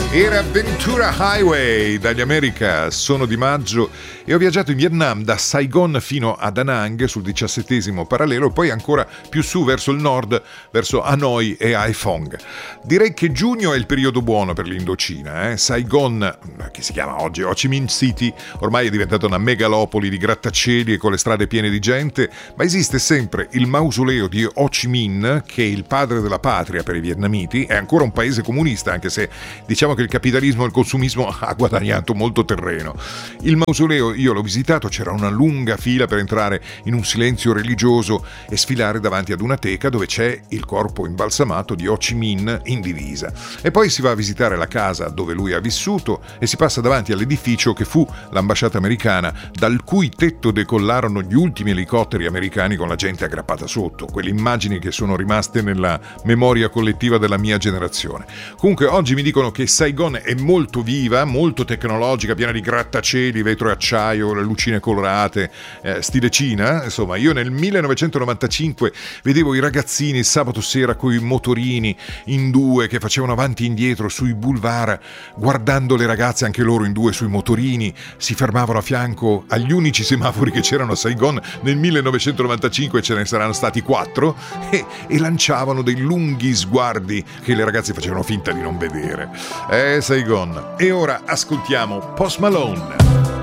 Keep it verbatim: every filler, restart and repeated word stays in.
Era Ventura Highway dagli America. Sono Di Maggio e ho viaggiato in Vietnam da Saigon fino a Da Nang sul diciassettesimo parallelo e poi ancora più su verso il nord, verso Hanoi e Haiphong. Direi che giugno è il periodo buono per l'Indocina. Eh? Saigon, che si chiama oggi Ho Chi Minh City, ormai è diventata una megalopoli di grattacieli e con le strade piene di gente, ma esiste sempre il mausoleo di Ho Chi Minh, che è il padre della patria per i vietnamiti. È ancora un paese comunista, anche se diciamo che il capitalismo e il consumismo ha guadagnato molto terreno. Il mausoleo io l'ho visitato, c'era una lunga fila per entrare in un silenzio religioso e sfilare davanti ad una teca dove c'è il corpo imbalsamato di Ho Chi Minh in divisa. E poi si va a visitare la casa dove lui ha vissuto e si passa davanti all'edificio che fu l'ambasciata americana, dal cui tetto decollarono gli ultimi elicotteri americani con la gente aggrappata sotto, quelle immagini che sono rimaste nella memoria collettiva della mia generazione. Comunque oggi mi dicono che Saigon è molto viva, molto tecnologica, piena di grattacieli, vetro e acciaio, le lucine colorate, eh, stile Cina. Insomma, io nel millenovecentonovantacinque vedevo i ragazzini il sabato sera coi motorini in due che facevano avanti e indietro sui boulevard, guardando le ragazze anche loro in due sui motorini, si fermavano a fianco agli unici semafori che c'erano a Saigon. Nel millenovecentonovantacinque ce ne saranno stati quattro e, e lanciavano dei lunghi sguardi che le ragazze facevano finta di non vedere. Eh, Saigon. E ora ascoltiamo Post Malone.